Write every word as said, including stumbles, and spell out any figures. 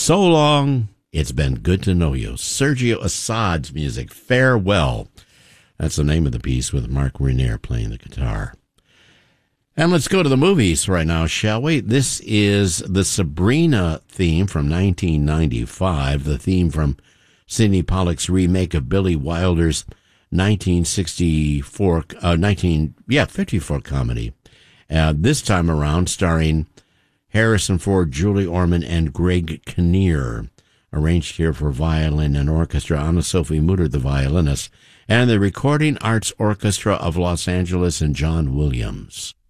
So Long, It's Been Good to Know You. Sergio Assad's music, Farewell. That's the name of the piece, with Mark Renier playing the guitar. And let's go to the movies right now, shall we? This is the Sabrina theme from nineteen ninety-five, the theme from Sidney Pollack's remake of Billy Wilder's nineteen sixty-four, uh, nineteen, yeah, fifty-four comedy. Uh, this time around, starring Harrison Ford, Julie Orman, and Greg Kinnear. Arranged here for violin and orchestra, Anna-Sophie Mutter, the violinist, and the Recording Arts Orchestra of Los Angeles and John Williams.